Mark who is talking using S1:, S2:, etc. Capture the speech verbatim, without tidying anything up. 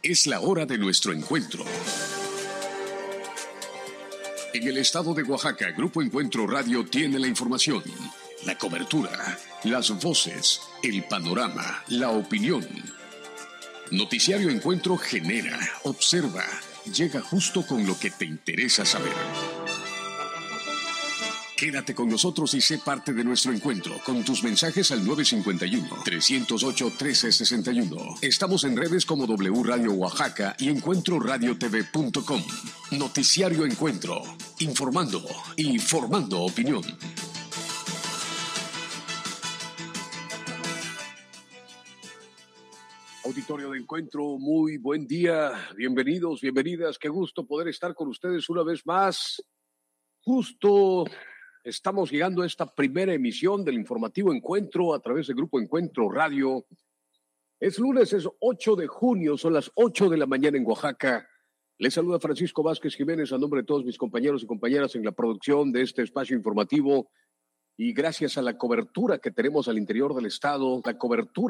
S1: Es la hora de nuestro encuentro. En el estado de Oaxaca, Grupo Encuentro Radio tiene la información, la cobertura, las voces, el panorama, la opinión. Noticiario Encuentro genera, observa, llega justo con lo que te interesa saber. Quédate con nosotros y sé parte de nuestro encuentro con tus mensajes al nueve cinco uno, tres cero ocho, uno tres seis uno. Estamos en redes como W Radio Oaxaca y encuentro radio t v punto com. Noticiario Encuentro, informando y formando opinión. Auditorio de Encuentro, muy buen día, bienvenidos, bienvenidas, qué gusto poder estar con ustedes una vez más. Justo estamos llegando a esta primera emisión del informativo Encuentro a través del Grupo Encuentro Radio. Es lunes, es ocho de junio, son las ocho de la mañana en Oaxaca. Les saluda Francisco Vázquez Jiménez a nombre de todos mis compañeros y compañeras en la producción de este espacio informativo y gracias a la cobertura que tenemos al interior del estado, la cobertura